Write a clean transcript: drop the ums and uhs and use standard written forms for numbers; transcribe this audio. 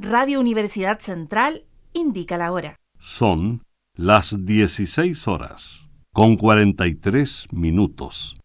Radio Universidad Central indica la hora. Son las 16 horas, con 43 minutos.